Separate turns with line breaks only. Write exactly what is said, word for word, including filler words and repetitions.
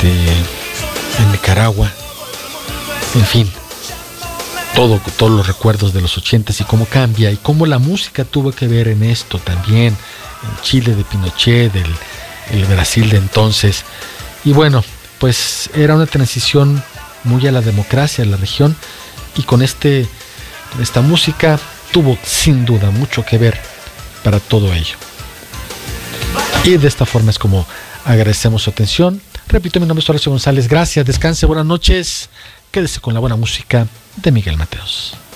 este, en Nicaragua, en fin, todo, todos los recuerdos de los ochentas y cómo cambia y cómo la música tuvo que ver en esto también, en Chile de Pinochet, del el Brasil de entonces. Y bueno, pues era una transición muy a la democracia en la región, y con este, con esta música tuvo sin duda mucho que ver para todo ello. Y de esta forma es como agradecemos su atención. Repito, mi nombre es Horacio González. Gracias, descanse, buenas noches. Quédese con la buena música de Miguel Mateos.